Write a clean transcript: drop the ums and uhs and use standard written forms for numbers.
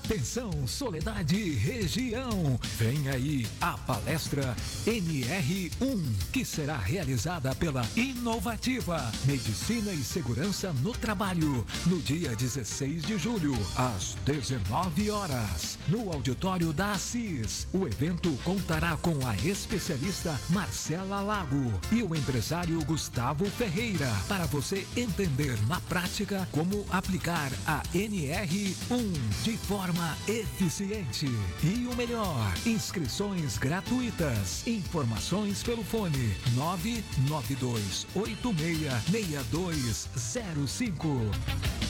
Atenção, Soledade e região. Vem aí a palestra NR1, que será realizada pela Inovativa Medicina e Segurança no Trabalho, no dia 16 de julho, às 19 horas, no auditório da Assis. O evento contará com a especialista Marcela Lago e o empresário Gustavo Ferreira, para você entender na prática como aplicar a NR1 de forma eficiente. E o melhor, inscrições gratuitas. Informações pelo fone 992866205.